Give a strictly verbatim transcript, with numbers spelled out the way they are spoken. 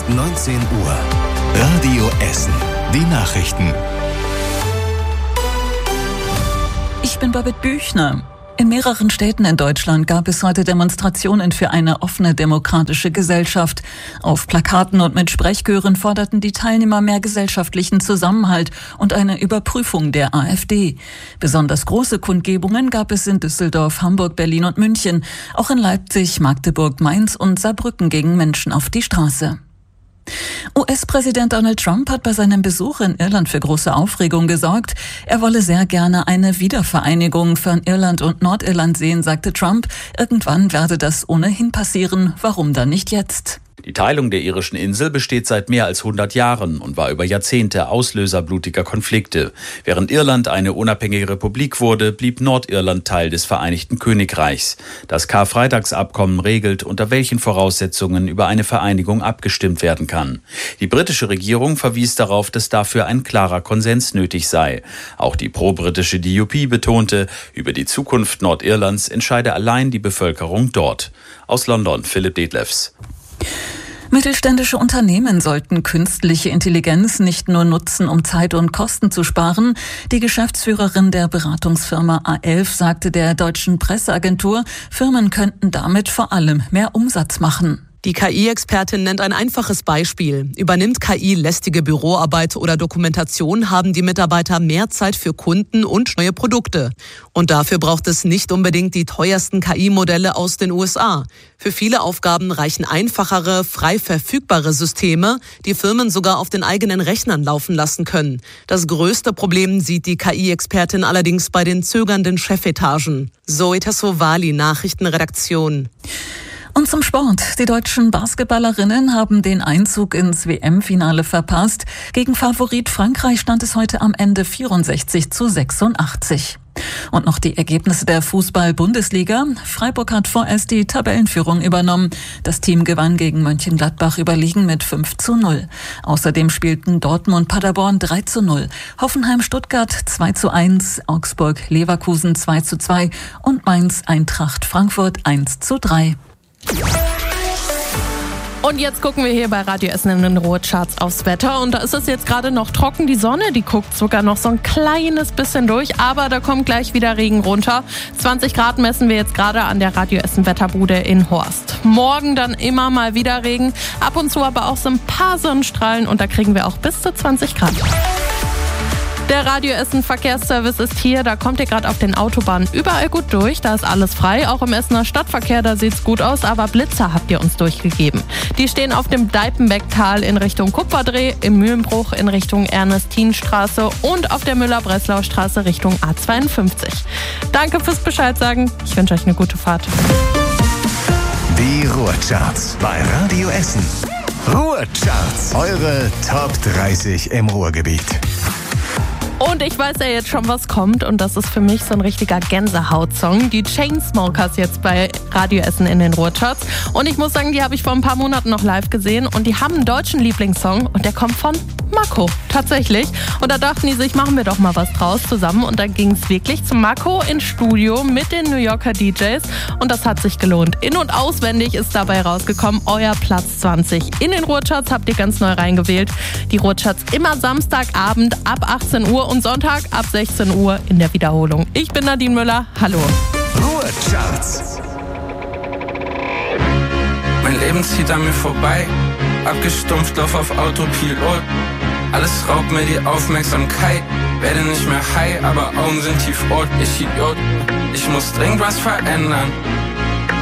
ist neunzehn Uhr. Radio Essen. Die Nachrichten. Ich bin Babette Büchner. In mehreren Städten in Deutschland gab es heute Demonstrationen für eine offene demokratische Gesellschaft. Auf Plakaten und mit Sprechchören forderten die Teilnehmer mehr gesellschaftlichen Zusammenhalt und eine Überprüfung der AfD. Besonders große Kundgebungen gab es in Düsseldorf, Hamburg, Berlin und München. Auch in Leipzig, Magdeburg, Mainz und Saarbrücken gingen Menschen auf die Straße. U S-Präsident Donald Trump hat bei seinem Besuch in Irland für große Aufregung gesorgt. Er wolle sehr gerne eine Wiedervereinigung von Irland und Nordirland sehen, sagte Trump. Irgendwann werde das ohnehin passieren. Warum dann nicht jetzt? Die Teilung der irischen Insel besteht seit mehr als hundert Jahren und war über Jahrzehnte Auslöser blutiger Konflikte. Während Irland eine unabhängige Republik wurde, blieb Nordirland Teil des Vereinigten Königreichs. Das Karfreitagsabkommen regelt, unter welchen Voraussetzungen über eine Vereinigung abgestimmt werden kann. Die britische Regierung verwies darauf, dass dafür ein klarer Konsens nötig sei. Auch die pro-britische D U P betonte, über die Zukunft Nordirlands entscheide allein die Bevölkerung dort. Aus London, Philipp Detlefs. Mittelständische Unternehmen sollten künstliche Intelligenz nicht nur nutzen, um Zeit und Kosten zu sparen. Die Geschäftsführerin der Beratungsfirma A elf sagte der deutschen Presseagentur, Firmen könnten damit vor allem mehr Umsatz machen. Die K I-Expertin nennt ein einfaches Beispiel. Übernimmt K I lästige Büroarbeit oder Dokumentation, haben die Mitarbeiter mehr Zeit für Kunden und neue Produkte. Und dafür braucht es nicht unbedingt die teuersten K I-Modelle aus den U S A. Für viele Aufgaben reichen einfachere, frei verfügbare Systeme, die Firmen sogar auf den eigenen Rechnern laufen lassen können. Das größte Problem sieht die K I-Expertin allerdings bei den zögernden Chefetagen. Zoe Tassovali, Nachrichtenredaktion. Und zum Sport. Die deutschen Basketballerinnen haben den Einzug ins W M-Finale verpasst. Gegen Favorit Frankreich stand es heute am Ende vierundsechzig zu sechsundachtzig. Und noch die Ergebnisse der Fußball-Bundesliga. Freiburg hat vorerst die Tabellenführung übernommen. Das Team gewann gegen Mönchengladbach überlegen mit fünf zu null. Außerdem spielten Dortmund-Paderborn drei zu null, Hoffenheim-Stuttgart zwei zu eins, Augsburg-Leverkusen zwei zu zwei und Mainz-Eintracht-Frankfurt eins zu drei. Und jetzt gucken wir hier bei Radio Essen in den Ruhrcharts aufs Wetter. Und da ist es jetzt gerade noch trocken. Die Sonne, die guckt sogar noch so ein kleines bisschen durch. Aber da kommt gleich wieder Regen runter. zwanzig Grad messen wir jetzt gerade an der Radio Essen Wetterbude in Horst. Morgen dann immer mal wieder Regen. Ab und zu aber auch so ein paar Sonnenstrahlen. Und da kriegen wir auch bis zu zwanzig Grad. Der Radio Essen Verkehrsservice ist hier. Da kommt ihr gerade auf den Autobahnen überall gut durch. Da ist alles frei. Auch im Essener Stadtverkehr, da sieht's gut aus. Aber Blitzer habt ihr uns durchgegeben. Die stehen auf dem Deipenbecktal in Richtung Kupferdreh, im Mühlenbruch in Richtung Ernestinstraße und auf der Müller-Breslau-Straße Richtung A zweiundfünfzig. Danke fürs Bescheid sagen. Ich wünsche euch eine gute Fahrt. Die Ruhrcharts bei Radio Essen. Ruhrcharts. Eure Top dreißig im Ruhrgebiet. Und ich weiß ja jetzt schon, was kommt. Und das ist für mich so ein richtiger Gänsehaut-Song. Die Chainsmokers jetzt bei Radio Essen in den Ruhrcharts. Und ich muss sagen, die habe ich vor ein paar Monaten noch live gesehen. Und die haben einen deutschen Lieblingssong. Und der kommt von Marco, tatsächlich. Und da dachten die sich, machen wir doch mal was draus zusammen. Und dann ging es wirklich zu Marco ins Studio mit den New Yorker D Js. Und das hat sich gelohnt. In- und auswendig ist dabei rausgekommen, euer Platz zwanzig. In den Ruhrcharts habt ihr ganz neu reingewählt. Die Ruhrcharts immer Samstagabend ab achtzehn Uhr und Sonntag ab sechzehn Uhr in der Wiederholung. Ich bin Nadine Müller. Hallo. Ruhrcharts. Mein Leben zieht an mir vorbei. Abgestumpft, lauf auf Autopilot. Alles raubt mir die Aufmerksamkeit. Werde nicht mehr high, aber Augen sind tiefrot. Ich Idiot, ich muss dringend was verändern.